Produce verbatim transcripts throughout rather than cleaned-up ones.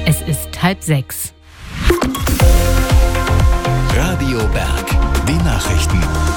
Es ist halb sechs. Radio Berg, die Nachrichten.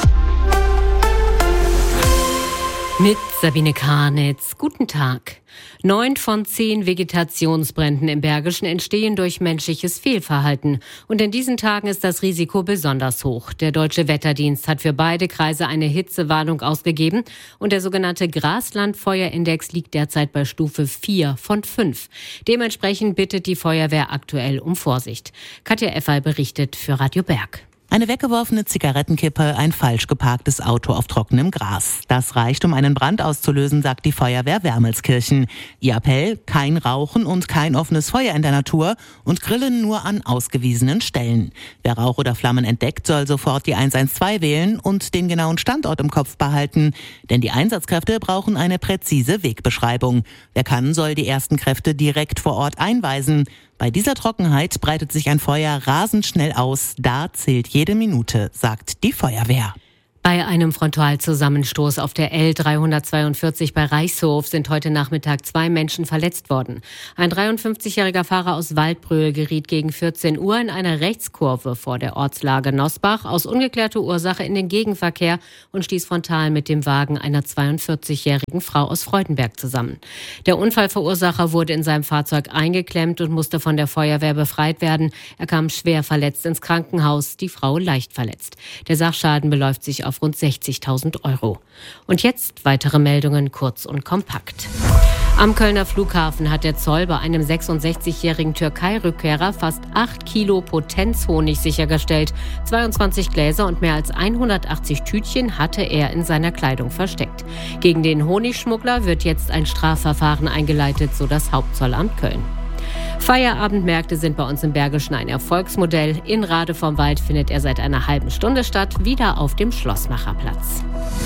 Mit Sabine Karnitz. Guten Tag. Neun von zehn Vegetationsbränden im Bergischen entstehen durch menschliches Fehlverhalten. Und in diesen Tagen ist das Risiko besonders hoch. Der Deutsche Wetterdienst hat für beide Kreise eine Hitzewarnung ausgegeben. Und der sogenannte Graslandfeuerindex liegt derzeit bei Stufe vier von fünf. Dementsprechend bittet die Feuerwehr aktuell um Vorsicht. Katja Effer berichtet für Radio Berg. Eine weggeworfene Zigarettenkippe, ein falsch geparktes Auto auf trockenem Gras. Das reicht, um einen Brand auszulösen, sagt die Feuerwehr Wermelskirchen. Ihr Appell: kein Rauchen und kein offenes Feuer in der Natur und Grillen nur an ausgewiesenen Stellen. Wer Rauch oder Flammen entdeckt, soll sofort die eins eins zwei wählen und den genauen Standort im Kopf behalten. Denn die Einsatzkräfte brauchen eine präzise Wegbeschreibung. Wer kann, soll die ersten Kräfte direkt vor Ort einweisen. Bei dieser Trockenheit breitet sich ein Feuer rasend schnell aus. Da zählt jede Minute, sagt die Feuerwehr. Bei einem Frontalzusammenstoß auf der L dreihundertzweiundvierzig bei Reichshof sind heute Nachmittag zwei Menschen verletzt worden. Ein dreiundfünfzigjähriger Fahrer aus Waldbröl geriet gegen vierzehn Uhr in einer Rechtskurve vor der Ortslage Nossbach aus ungeklärter Ursache in den Gegenverkehr und stieß frontal mit dem Wagen einer zweiundvierzigjährigen Frau aus Freudenberg zusammen. Der Unfallverursacher wurde in seinem Fahrzeug eingeklemmt und musste von der Feuerwehr befreit werden. Er kam schwer verletzt ins Krankenhaus, die Frau leicht verletzt. Der Sachschaden beläuft sich auf rund sechzigtausend Euro. Und jetzt weitere Meldungen kurz und kompakt. Am Kölner Flughafen hat der Zoll bei einem sechsundsechzigjährigen Türkei-Rückkehrer fast acht Kilo Potenzhonig sichergestellt. zweiundzwanzig Gläser und mehr als hundertachtzig Tütchen hatte er in seiner Kleidung versteckt. Gegen den Honigschmuggler wird jetzt ein Strafverfahren eingeleitet, so das Hauptzollamt Köln. Feierabendmärkte sind bei uns im Bergischen ein Erfolgsmodell. In Rade vom Wald findet er seit einer halben Stunde statt, wieder auf dem Schlossmacherplatz.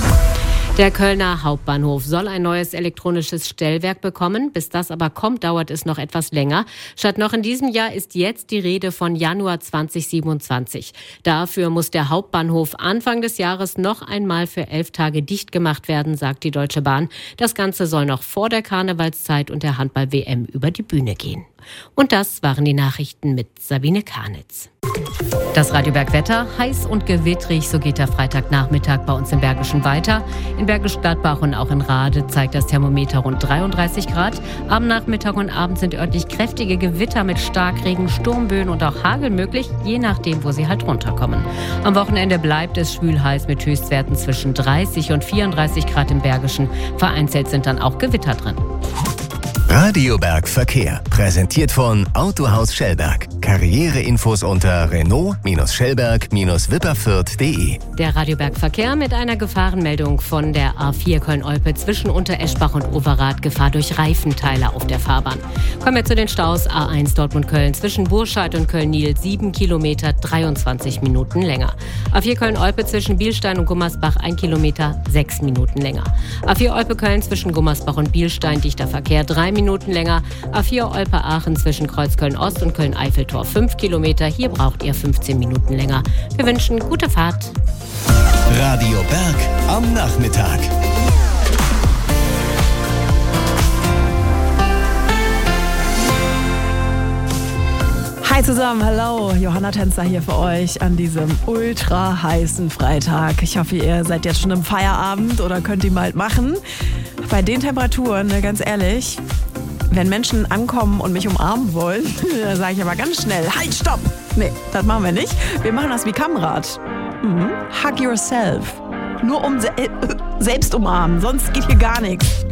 Der Kölner Hauptbahnhof soll ein neues elektronisches Stellwerk bekommen. Bis das aber kommt, dauert es noch etwas länger. Statt noch in diesem Jahr ist jetzt die Rede von Januar zweitausendsiebenundzwanzig. Dafür muss der Hauptbahnhof Anfang des Jahres noch einmal für elf Tage dicht gemacht werden, sagt die Deutsche Bahn. Das Ganze soll noch vor der Karnevalszeit und der Handball-W M über die Bühne gehen. Und das waren die Nachrichten mit Sabine Karnitz. Das Radio Berg Wetter, heiß und gewittrig, so geht der Freitagnachmittag bei uns im Bergischen weiter. In Bergisch Gladbach und auch in Rade zeigt das Thermometer rund dreiunddreißig Grad. Am Nachmittag und Abend sind örtlich kräftige Gewitter mit Starkregen, Sturmböen und auch Hagel möglich, je nachdem, wo sie halt runterkommen. Am Wochenende bleibt es schwül heiß mit Höchstwerten zwischen dreißig und vierunddreißig Grad im Bergischen. Vereinzelt sind dann auch Gewitter drin. Radio Berg Verkehr, präsentiert von Autohaus Schellberg. Karriereinfos unter Renault-Schellberg-Wipperfürth punkt de. Der Radio Berg Verkehr mit einer Gefahrenmeldung von der A vier Köln-Olpe zwischen Untereschbach und Overath. Gefahr durch Reifenteile auf der Fahrbahn. Kommen wir zu den Staus. A eins Dortmund-Köln zwischen Burscheid und Köln-Niel. sieben Kilometer, dreiundzwanzig Minuten länger. A vier Köln-Olpe zwischen Bielstein und Gummersbach. ein Kilometer, sechs Minuten länger. A vier Olpe-Köln zwischen Gummersbach und Bielstein. Dichter Verkehr, drei Minuten länger. A vier Olpe-Aachen zwischen Kreuzköln-Ost und Köln-Eiffeltor. fünf Kilometer. Hier braucht ihr fünfzehn Minuten länger. Wir wünschen gute Fahrt. Radio Berg am Nachmittag. Hi zusammen, hallo, Johanna Tänzer hier für euch an diesem ultra heißen Freitag. Ich hoffe, ihr seid jetzt schon im Feierabend oder könnt ihn bald machen. Bei den Temperaturen, ganz ehrlich, wenn Menschen ankommen und mich umarmen wollen, da sage ich aber ganz schnell, halt, stopp! Nee, das machen wir nicht. Wir machen das wie Kamrad. Mhm. Hug yourself. Nur um se- selbst umarmen, sonst geht hier gar nichts.